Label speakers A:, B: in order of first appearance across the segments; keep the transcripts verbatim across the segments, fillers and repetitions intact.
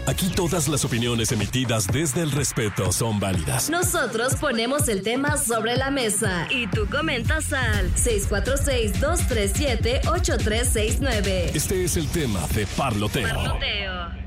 A: Aquí todas las opiniones emitidas desde el respeto son válidas.
B: Nosotros ponemos el tema sobre la mesa y tú comentas al seis cuatro seis, dos tres siete, ocho tres seis nueve.
A: Este es el tema de Parloteo.
B: Parloteo.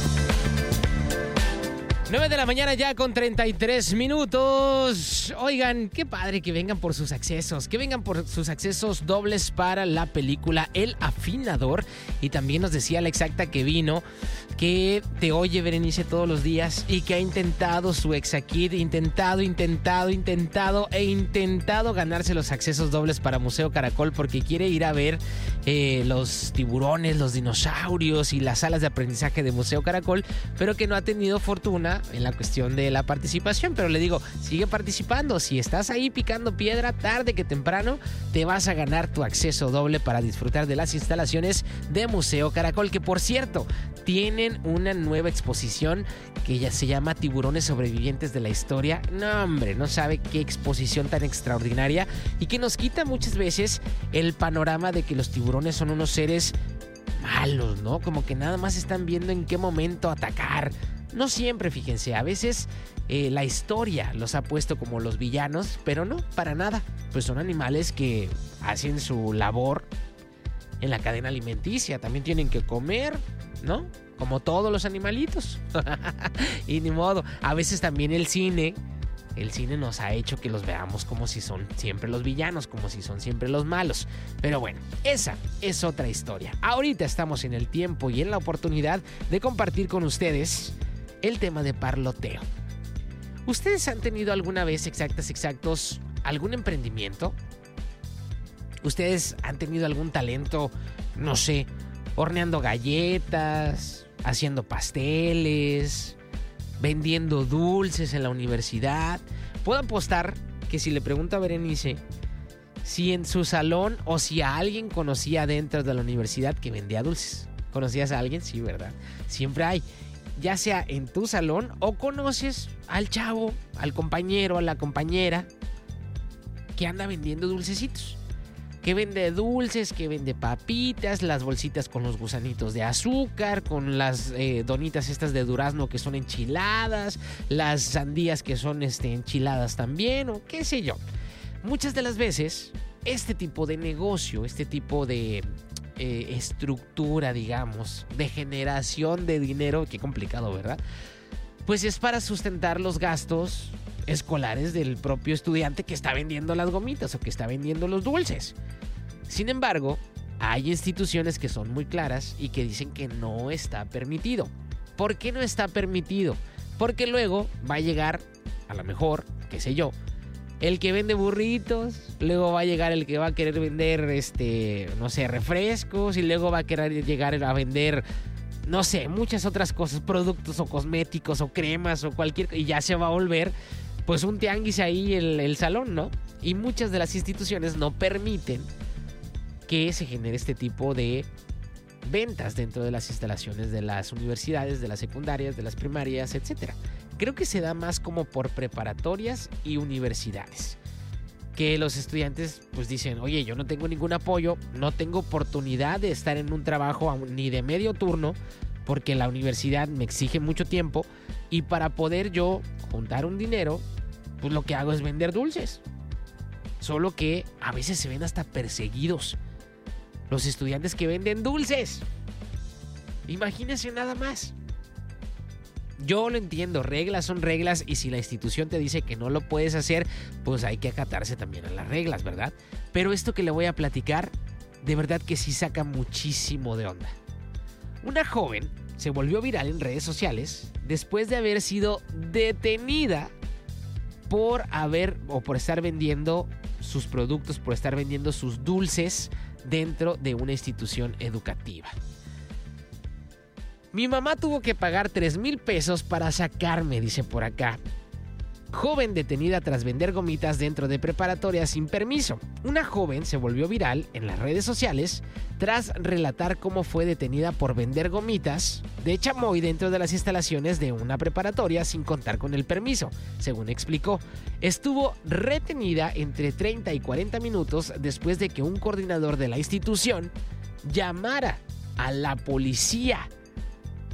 C: nueve de la mañana ya con treinta y tres minutos. Oigan, qué padre que vengan por sus accesos, que vengan por sus accesos dobles para la película El Afinador. Y también nos decía la exacta que vino, que te oye Berenice todos los días y que ha intentado su Exacit, intentado, intentado, intentado e intentado ganarse los accesos dobles para Museo Caracol porque quiere ir a ver eh, los tiburones, los dinosaurios y las salas de aprendizaje de Museo Caracol, pero que no ha tenido fortuna en la cuestión de la participación. Pero le digo, sigue participando. Si estás ahí picando piedra, tarde que temprano te vas a ganar tu acceso doble para disfrutar de las instalaciones de Museo Caracol, que por cierto tienen una nueva exposición que ya se llama Tiburones Sobrevivientes de la Historia. No, hombre, no sabe qué exposición tan extraordinaria y que nos quita muchas veces el panorama de que los tiburones son unos seres malos, ¿no? Como que nada más están viendo en qué momento atacar. No siempre, fíjense, a veces eh, la historia los ha puesto como los villanos, pero no, para nada. Pues son animales que hacen su labor en la cadena alimenticia, también tienen que comer, ¿no? Como todos los animalitos. Y ni modo, a veces también el cine, el cine nos ha hecho que los veamos como si son siempre los villanos, como si son siempre los malos. Pero bueno, esa es otra historia. Ahorita estamos en el tiempo y en la oportunidad de compartir con ustedes el tema de parloteo. ¿Ustedes han tenido alguna vez, exactas, exactos, algún emprendimiento? ¿Ustedes han tenido algún talento, no sé, horneando galletas, haciendo pasteles, vendiendo dulces en la universidad? Puedo apostar que si le pregunto a Berenice si en su salón o si a alguien conocía dentro de la universidad que vendía dulces. ¿Conocías a alguien? Sí, ¿verdad? Siempre hay. Ya sea en tu salón o conoces al chavo, al compañero, a la compañera que anda vendiendo dulcecitos. Que vende dulces, que vende papitas, las bolsitas con los gusanitos de azúcar, con las eh, donitas estas de durazno que son enchiladas, las sandías que son este, enchiladas también, o qué sé yo. Muchas de las veces, este tipo de negocio, este tipo de eh, estructura, digamos, de generación de dinero, qué complicado, ¿verdad? Pues es para sustentar los gastos escolares del propio estudiante que está vendiendo las gomitas o que está vendiendo los dulces. Sin embargo, hay instituciones que son muy claras y que dicen que no está permitido. ¿Por qué no está permitido? Porque luego va a llegar, a lo mejor, qué sé yo, el que vende burritos, luego va a llegar el que va a querer vender, este, no sé, refrescos, y luego va a querer llegar a vender, no sé, muchas otras cosas, productos o cosméticos o cremas o cualquier, y ya se va a volver pues un tianguis ahí el, el salón, ¿no? Y muchas de las instituciones no permiten que se genere este tipo de ventas dentro de las instalaciones de las universidades, de las secundarias, de las primarias, etcétera. Creo que se da más como por preparatorias y universidades, que los estudiantes pues dicen, oye, yo no tengo ningún apoyo, no tengo oportunidad de estar en un trabajo ni de medio turno, porque la universidad me exige mucho tiempo, y para poder yo juntar un dinero, pues lo que hago es vender dulces. Solo que a veces se ven hasta perseguidos los estudiantes que venden dulces. Imagínense nada más. Yo lo entiendo, reglas son reglas, y si la institución te dice que no lo puedes hacer, pues hay que acatarse también a las reglas, ¿verdad? Pero esto que le voy a platicar, de verdad que sí saca muchísimo de onda. Una joven se volvió viral en redes sociales después de haber sido detenida por haber o por estar vendiendo sus productos, por estar vendiendo sus dulces dentro de una institución educativa. Mi mamá tuvo que pagar tres mil pesos para sacarme, dice por acá. Joven detenida tras vender gomitas dentro de preparatoria sin permiso. Una joven se volvió viral en las redes sociales tras relatar cómo fue detenida por vender gomitas de chamoy dentro de las instalaciones de una preparatoria sin contar con el permiso, según explicó. Estuvo retenida entre treinta y cuarenta minutos después de que un coordinador de la institución llamara a la policía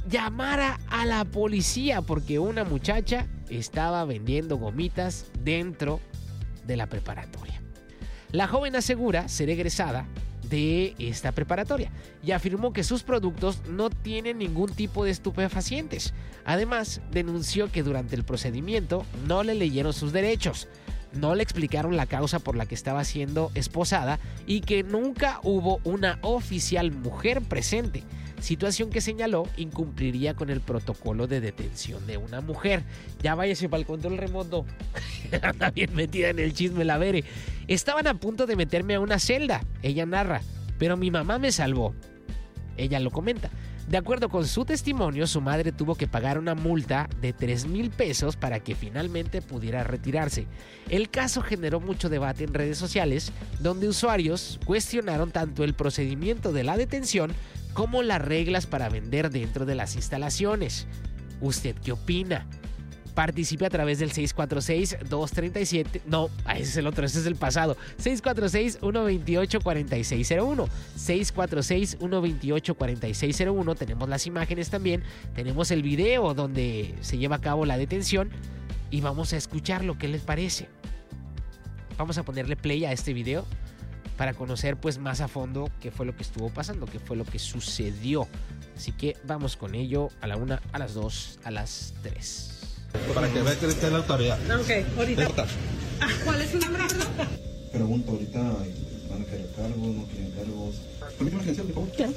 C: llamara a la policía porque una muchacha estaba vendiendo gomitas dentro de la preparatoria. La joven asegura ser egresada de esta preparatoria y afirmó que sus productos no tienen ningún tipo de estupefacientes. Además, denunció que durante el procedimiento no le leyeron sus derechos, no le explicaron la causa por la que estaba siendo esposada y que nunca hubo una oficial mujer presente, situación que señaló incumpliría con el protocolo de detención de una mujer. Ya váyase para el control remoto. Anda bien metida en el chisme la Bere. Estaban a punto de meterme a una celda, ella narra, pero mi mamá me salvó. Ella lo comenta. De acuerdo con su testimonio, su madre tuvo que pagar una multa de tres mil pesos para que finalmente pudiera retirarse. El caso generó mucho debate en redes sociales, donde usuarios cuestionaron tanto el procedimiento de la detención como las reglas para vender dentro de las instalaciones. ¿Usted qué opina? Participe a través del seis cuatro seis, dos tres siete... No, ese es el otro, ese es el pasado. seis cuatro seis, uno dos ocho, cuatro seis cero uno. seis cuatro seis, uno dos ocho, cuatro seis cero uno. Tenemos las imágenes también. Tenemos el video donde se lleva a cabo la detención. Y vamos a escuchar lo que les parece. Vamos a ponerle play a este video para conocer pues más a fondo qué fue lo que estuvo pasando, qué fue lo que sucedió. Así que vamos con ello a la una, a las dos, a las tres.
D: Para que vea que está la autoridad.
E: Ok, ahorita. Ah, ¿cuál es su nombre?
D: Pregunto, ahorita van a querer cargos, no quieren cargos. Permítame agencia, por favor.
C: Claro.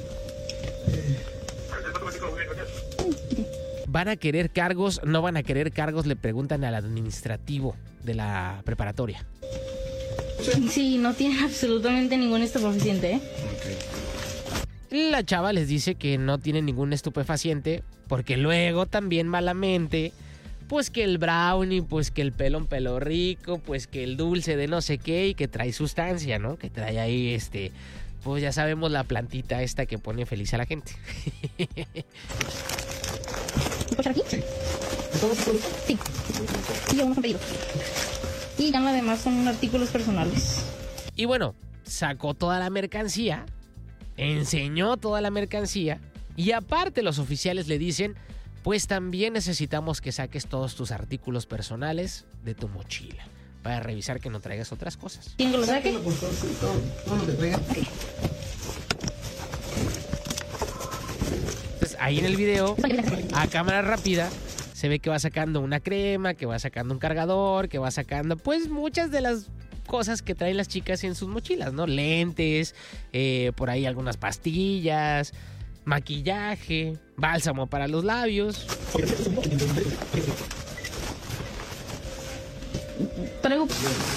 C: ¿Van a querer cargos? ¿No van a querer cargos? Le preguntan al administrativo de la preparatoria.
F: Sí, no tiene absolutamente ningún estupefaciente, ¿eh?
D: Okay.
C: La chava les dice que no tiene ningún estupefaciente porque luego también malamente, pues que el brownie, pues que el pelón pelo rico, pues que el dulce de no sé qué y que trae sustancia, ¿no? Que trae ahí este, pues ya sabemos la plantita esta que pone feliz a la gente.
F: ¿Puedo aquí? Sí. Sí. Y unos pedidos. Y ya lo demás son artículos personales.
C: Y bueno, sacó toda la mercancía, enseñó toda la mercancía y aparte los oficiales le dicen, pues también necesitamos que saques todos tus artículos personales de tu mochila para revisar que no traigas otras cosas.
F: ¿Quién que lo saque?
C: Entonces ahí en el video, a cámara rápida, se ve que va sacando una crema, que va sacando un cargador, que va sacando pues muchas de las cosas que traen las chicas en sus mochilas, ¿no? Lentes, eh, por ahí algunas pastillas, maquillaje, bálsamo para los labios.
F: Traigo.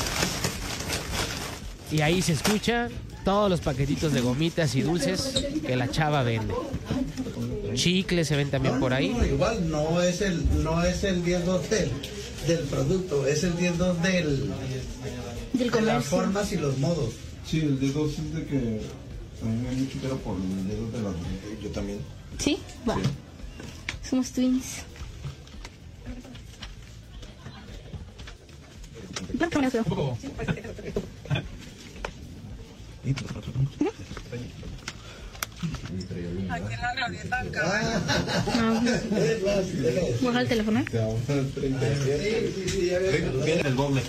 C: Y ahí se escucha todos los paquetitos de gomitas y dulces que la chava vende. Chicles se ven también por ahí.
G: Igual no es el no es el diez dos del, del producto, es el diez dos del,
F: Del
G: de las
F: comercio.
G: formas y los modos.
D: Sí, el D dos es de que a mí me han dicho que era por el D dos de la... Yo también.
F: ¿Sí? Va.
D: Sí.
F: Somos twins. Claro que me las veo.
E: Aquí en la glorieta del carro.
F: Ah,
G: Es más, es-
F: baja el teléfono.
D: Te vamos a treinta y siete.
G: Sí, sí, sí, ya ves.
D: Viene el doble.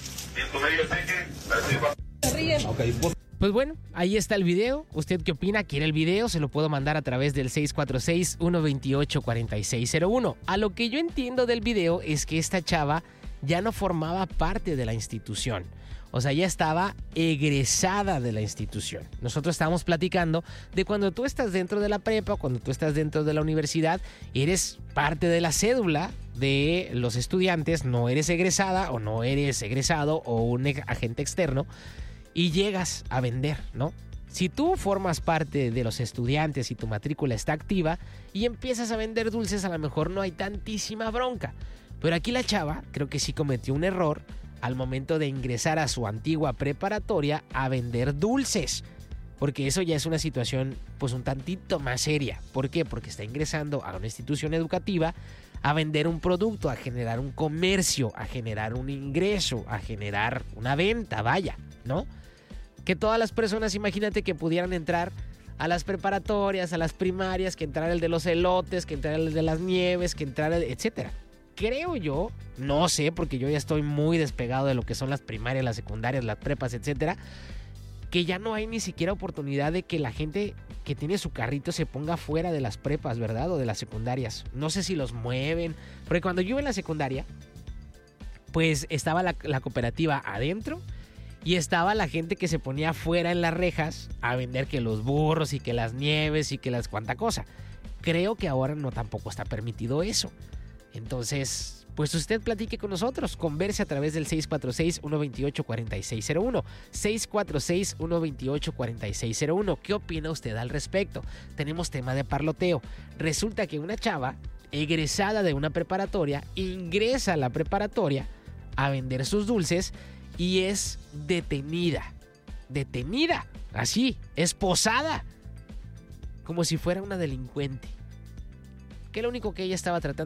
D: Ok, pues.
C: Pues bueno, ahí está el video. ¿Usted qué opina? ¿Quiere el video? Se lo puedo mandar a través del seis cuatro seis, uno dos ocho, cuatro seis cero uno. A lo que yo entiendo del video es que esta chava ya no formaba parte de la institución. O sea, ya estaba egresada de la institución. Nosotros estábamos platicando de cuando tú estás dentro de la prepa, cuando tú estás dentro de la universidad, eres parte de la cédula de los estudiantes, no eres egresada o no eres egresado o un agente externo y llegas a vender, ¿no? Si tú formas parte de los estudiantes y tu matrícula está activa y empiezas a vender dulces, a lo mejor no hay tantísima bronca. Pero aquí la chava creo que sí cometió un error al momento de ingresar a su antigua preparatoria a vender dulces. Porque eso ya es una situación pues un tantito más seria. ¿Por qué? Porque está ingresando a una institución educativa a vender un producto, a generar un comercio, a generar un ingreso, a generar una venta, vaya, ¿no? Que todas las personas, imagínate que pudieran entrar a las preparatorias, a las primarias, que entrara el de los elotes, que entrara el de las nieves, que entrara el, etcétera. Creo yo, no sé, porque yo ya estoy muy despegado de lo que son las primarias, las secundarias, las prepas, etcétera, que ya no hay ni siquiera oportunidad de que la gente que tiene su carrito se ponga fuera de las prepas, ¿verdad? O de las secundarias. No sé si los mueven, porque cuando yo iba en la secundaria, pues estaba la, la cooperativa adentro y estaba la gente que se ponía afuera en las rejas a vender que los burros y que las nieves y que las cuanta cosa. Creo que ahora no tampoco está permitido eso. Entonces, pues usted platique con nosotros, converse a través del seis cuatro seis, uno dos ocho, cuatro seis cero uno, seis cuatro seis, uno dos ocho, cuatro seis cero uno. ¿Qué opina usted al respecto? Tenemos tema de parloteo. Resulta que una chava egresada de una preparatoria ingresa a la preparatoria a vender sus dulces y es detenida. Detenida, así, esposada, como si fuera una delincuente. Que lo único que ella estaba tratando